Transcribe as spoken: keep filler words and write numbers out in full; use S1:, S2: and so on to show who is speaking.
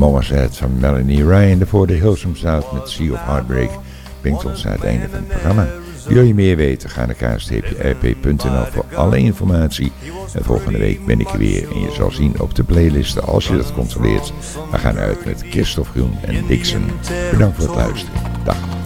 S1: Mama Said van Melanie Ryan. Daarvoor de Hillsome South met Sea of Heartbreak. Brengt ons naar het einde van het programma. Wil je meer weten? Ga naar k s t p r p punt n l voor alle informatie. En volgende week ben ik er weer. En je zal zien op de playlisten, als je dat controleert. We gaan uit met Christophe Groen en Dixon. Bedankt voor het luisteren. Dag.